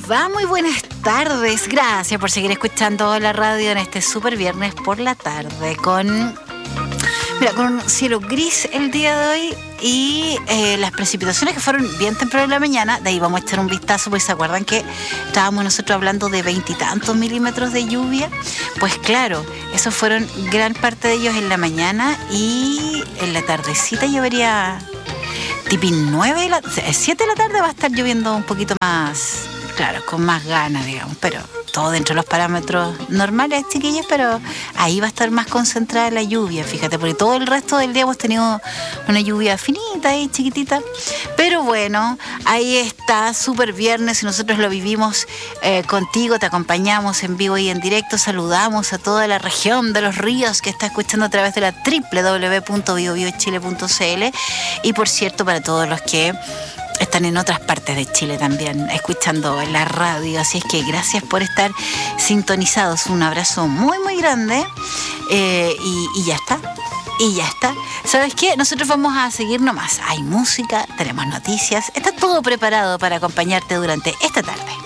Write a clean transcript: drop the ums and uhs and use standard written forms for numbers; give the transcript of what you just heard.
les va? Muy buenas tardes. Gracias por seguir escuchando la radio en este super viernes por la tarde con un cielo gris el día de hoy y las precipitaciones que fueron bien temprano en la mañana. De ahí vamos a echar un vistazo, pues se acuerdan que estábamos nosotros hablando de 20 y tantos milímetros de lluvia. Pues claro, esos fueron gran parte de ellos en la mañana y en la tardecita llovería tipín 7 de la tarde va a estar lloviendo un poquito más, claro, con más ganas, digamos, pero todo dentro de los parámetros normales, chiquillos, pero ahí va a estar más concentrada la lluvia, fíjate, porque todo el resto del día hemos tenido una lluvia finita y chiquitita, pero bueno, ahí está, súper viernes y nosotros lo vivimos contigo, te acompañamos en vivo y en directo, saludamos a toda la región de los ríos que está escuchando a través de la www.biobiochile.cl y por cierto, para todos los que están en otras partes de Chile también escuchando la radio, así es que gracias por estar sintonizados, un abrazo muy muy grande y ya está. Y ya está. ¿Sabes qué? Nosotros vamos a seguir nomás. Hay música, tenemos noticias, está todo preparado para acompañarte durante esta tarde.